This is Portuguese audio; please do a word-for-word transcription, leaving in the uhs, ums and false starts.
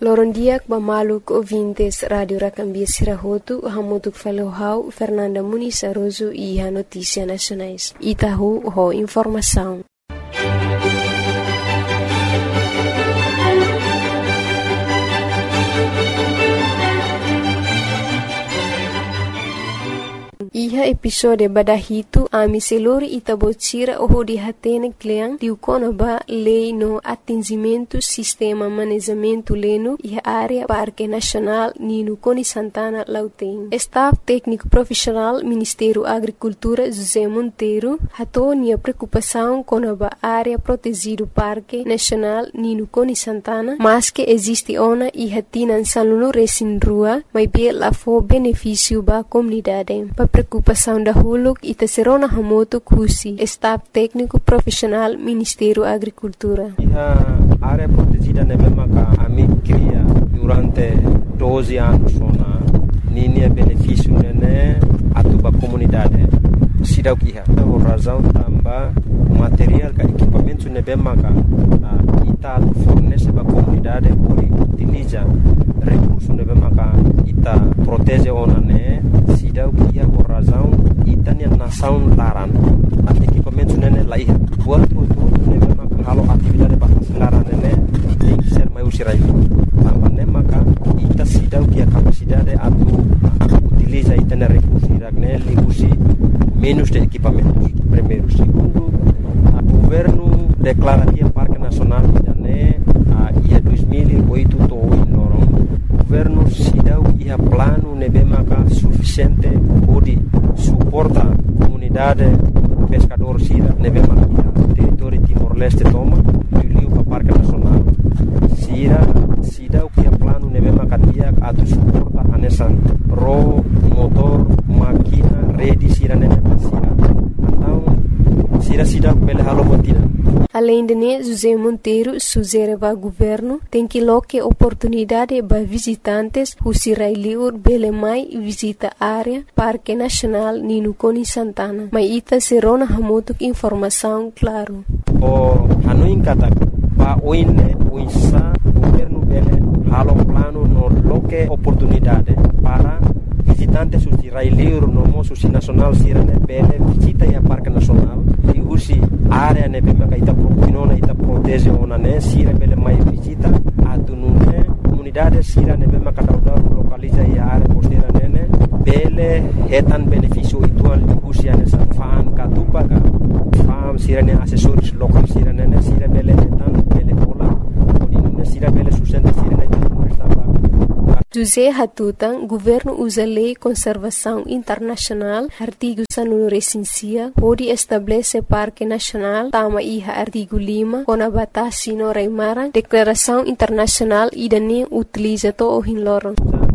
Loron dia ba maluk ouvintes Radio Racambia Sirahotu, hamutuk falohau Fernanda Muniz Aroso e a Notícia Nacionais. Itahu ho informação. Iha episode badahitu ami selori itabotira oho di hatene kleang diukona ba lei no atingimento sistema manejamento leno iha área Parque Nacional Nino Coni Santana Lauteng. Staff técnico profissional Ministério Agricultura José Monteiro hatonia preocupação com a área protegido Parque Nacional Nino Coni Santana, mas que existe ona iha tinan saluno resin rua, mas bem lá for benefício ba comunidade. Preocupação da Huluk e Tesserona Hamoto Kusi, Staff Técnico Profissional Ministério Agricultura. A área protegida na mesma que a mim cria durante doze anos na linha benefício né a tua comunidade. Sida o que é a razão também material que equipamento na mesma que ita fornece para a comunidade por utiliza recursos na mesma que ita protege ona né sida o que é a razão ita nem nação laran a equipamento né lá é buat tudo na mesma que halo atividade para laran né tem que ser mais usirai também né maka ita sida o que é a capacidade a utiliza ita né recursos né ligusi menos de equipamentos. Primeiro, segundo, o governo declara que o Parque Nacional né a dois mil e oito to em Lorong. O governo se dá que é plano nebemaka suficiente para suportar a comunidade pescador sira nebemaka território Timor-Leste toma do para o Parque Nacional. Sira se dá que é plano nebemaka dia a suporta a nessa ro motor máquina rede sira nebemaka Além de né, José Monteiro sugere ao governo tem que loque oportunidade para visitantes who sirai liur bele mai visita área Parque Nacional Nino Coni Santana. Mas ita serona hamoto informação claro. O hanuin kata pa oine uisa governo bele halo plano no loque oportunidade para visitantes who sirai liur no mo susi nacional sirane bele visita ya Parque Nacional e usi área ne bema kaita propinona ita protege ona ne sira bele mai visita atunune comunidade sira ne bema kadauda localiza ya área costeira nene bele hetan benefício ituan usi ane sa fan katupa ka fam sira ne assessores local sira nene sira bele hetan bele pola odinune sira bele sustenta sira ne José Hatutan, governo usa lei conservação internacional, artigo sanunu recensia, pode estabelecer Parque Nacional, tama iha artigo lima, com a batasi no Raimara, declaração internacional e dane utiliza to o hinloron.